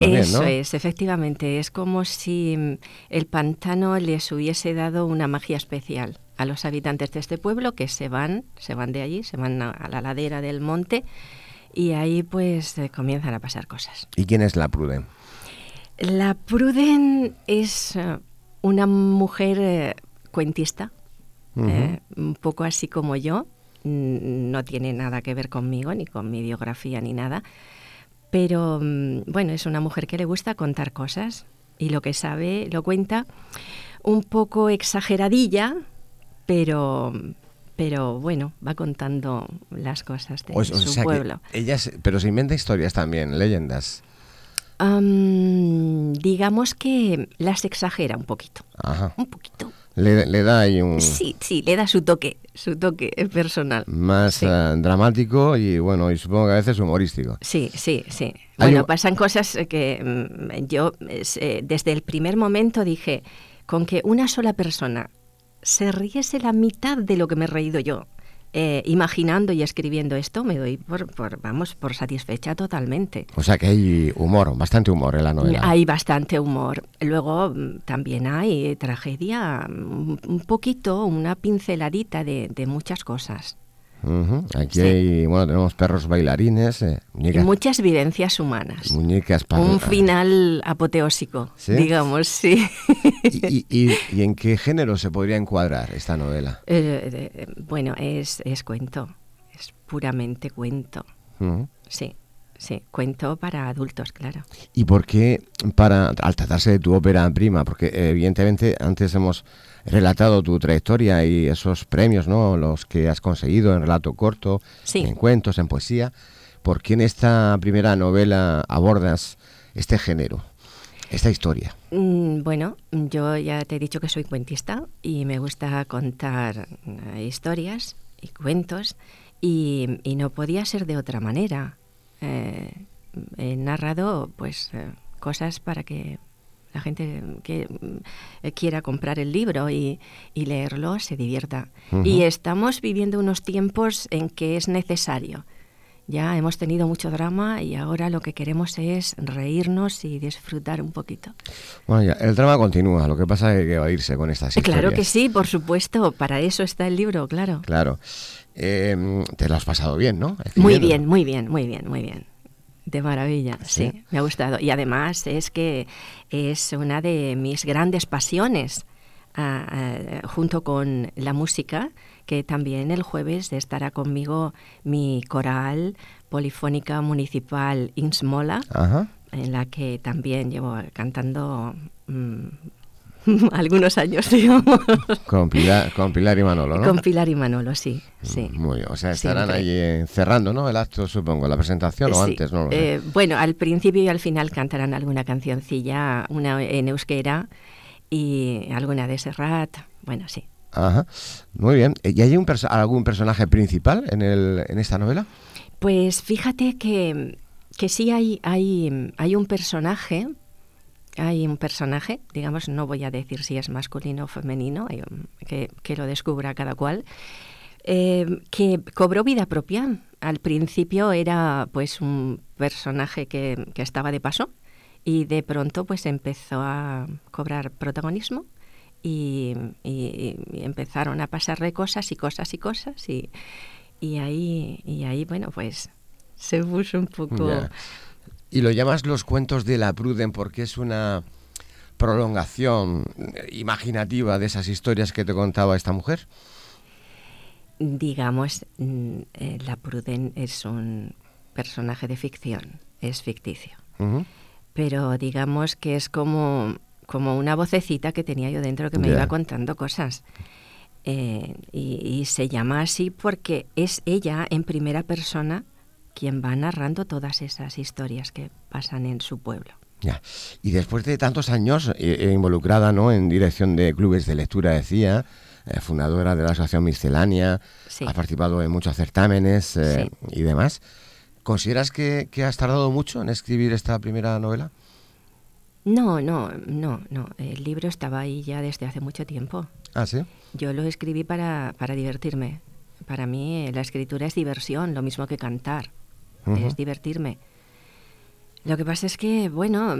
también, Eso ¿no? es, efectivamente. Es como si el pantano les hubiese dado una magia especial a los habitantes de este pueblo, que se van de allí, se van a la ladera del monte y ahí pues comienzan a pasar cosas. ¿Y quién es la Pruden? La Pruden es una mujer cuentista, un poco así como yo. No tiene nada que ver conmigo, ni con mi biografía, ni nada. Pero, bueno, es una mujer que le gusta contar cosas y lo que sabe lo cuenta un poco exageradilla, pero bueno, va contando las cosas de O su sea pueblo. que pero se inventa historias también, leyendas. Digamos que las exagera un poquito. Ajá. Un poquito. Le da ahí un... Sí, le da su toque personal. más Sí. dramático y bueno, y supongo que a veces humorístico. Sí. Hay Bueno, pasan cosas que yo desde el primer momento dije, con que una sola persona se riese la mitad de lo que me he reído yo, imaginando y escribiendo esto, me doy por satisfecha totalmente. O sea que hay humor, bastante humor en la novela. Hay bastante humor. Luego también hay tragedia, un poquito, una pinceladita de muchas cosas. Aquí Sí. hay, bueno, tenemos perros bailarines, Y muñecas, muchas vivencias humanas. muñecas Un final apoteósico, ¿sí? digamos, sí. ¿Y en qué género se podría encuadrar esta novela? Bueno, es cuento, es puramente cuento. Ujú. Sí, cuento para adultos, claro. ¿Y por qué, al tratarse de tu ópera prima, porque evidentemente antes hemos relatado tu trayectoria y esos premios, ¿no?, los que has conseguido en relato corto, Sí. en cuentos, en poesía, ¿por qué en esta primera novela abordas este género, esta historia? Bueno, yo ya te he dicho que soy cuentista y me gusta contar historias y cuentos y no podía ser de otra manera. He narrado pues cosas para que la gente que quiera comprar el libro y leerlo se divierta. Uh-huh. Y estamos viviendo unos tiempos en que es necesario. Ya hemos tenido mucho drama y ahora lo que queremos es reírnos y disfrutar un poquito. Bueno, ya, el drama continúa, lo que pasa es que va a irse con estas historias. Claro que sí, por supuesto, para eso está el libro, claro. Claro. Te lo has pasado bien, ¿no? Muy bien. De maravilla, sí, me ha gustado. Y además es que es una de mis grandes pasiones, junto con la música, que también el jueves estará conmigo mi coral polifónica municipal Insmola, Ajá. en la que también llevo cantando algunos años, digamos. Con Pilar y Manolo, ¿no? Con Pilar y Manolo, sí. Muy bien, o sea, estarán Siempre. ahí cerrando, ¿no?, el acto, supongo, la presentación o antes, ¿no? Bueno, al principio y al final cantarán alguna cancioncilla, una en euskera y alguna de Serrat, bueno, sí. Ajá, muy bien. ¿Y hay algún personaje principal en esta novela? Pues fíjate que sí hay un personaje. Hay un personaje, digamos, no voy a decir si es masculino o femenino, que lo descubra cada cual, que cobró vida propia. Al principio era pues un personaje que estaba de paso y de pronto pues empezó a cobrar protagonismo y empezaron a pasarle cosas y ahí bueno, pues se puso un poco... Yeah. Y lo llamas los cuentos de la Pruden porque es una prolongación imaginativa de esas historias que te contaba esta mujer. Digamos, la Pruden es un personaje de ficción, es ficticio. Uh-huh. Pero digamos que es como una vocecita que tenía yo dentro que me iba contando cosas. Y se llama así porque es ella en primera persona quien va narrando todas esas historias que pasan en su pueblo. Ya. Y después de tantos años involucrada, ¿no?, en dirección de clubes de lectura, decía, fundadora de la Asociación Miscelánea, sí. Ha participado en muchos certámenes y demás. ¿Consideras que has tardado mucho en escribir esta primera novela? No. El libro estaba ahí ya desde hace mucho tiempo. ¿Ah, sí? Yo lo escribí para divertirme. Para mí la escritura es diversión, lo mismo que cantar. Uh-huh. Es divertirme. Lo que pasa es que, bueno,